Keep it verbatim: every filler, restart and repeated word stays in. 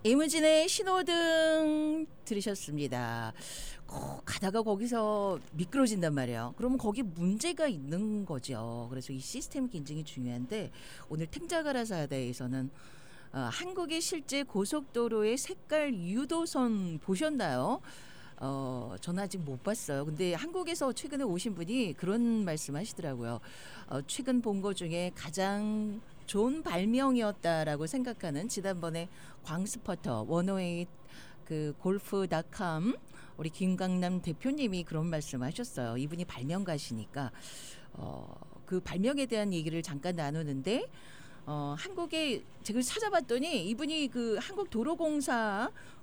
이무진의 신호등 들으셨습니다. 거- 가다가 거기서 미끄러진단 말이에요. 그러면 거기 문제가 있는 거죠. 그래서 이 시스템이 굉장히 중요한데 오늘 탱자가라사대에서는 어, 한국의 실제 고속도로의 색깔 유도선 보셨나요? 어, 저는 아직 못 봤어요. 근데 한국에서 최근에 오신 분이 그런 말씀 하시더라고요. 어, 최근 본 거 중에 가장 좋은 발명이었다라고 생각하는 지난번에 광스퍼터 원어웨이 그 골프닷컴 우리 김강남 대표님이 그런 말씀하셨어요. 이분이 발명가시니까 어, 그 발명에 대한 얘기를 잠깐 나누는데 어, 한국에 제가 찾아봤더니 이분이 그 한국도로공사